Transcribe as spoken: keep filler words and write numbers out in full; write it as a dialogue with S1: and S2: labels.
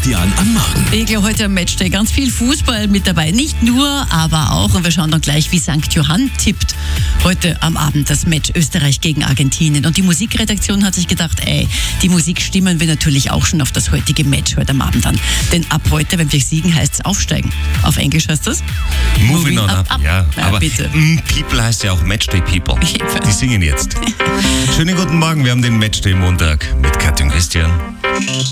S1: Christian am Morgen.
S2: Ich glaube, heute am Matchday ganz viel Fußball mit dabei. Nicht nur, aber auch. Und wir schauen dann gleich, wie Sankt Johann tippt. Heute am Abend das Match Österreich gegen Argentinien. Und die Musikredaktion hat sich gedacht, ey, die Musik stimmen wir natürlich auch schon auf das heutige Match heute am Abend an. Denn ab heute, wenn wir siegen, heißt es aufsteigen. Auf Englisch heißt das?
S3: Moving on up.
S2: up.
S3: Ja,
S2: Ja,
S3: aber
S2: bitte.
S3: mm, People heißt ja auch Matchday People. Die singen jetzt. Schönen guten Morgen, wir haben den Matchday Montag mit Katja und Christian.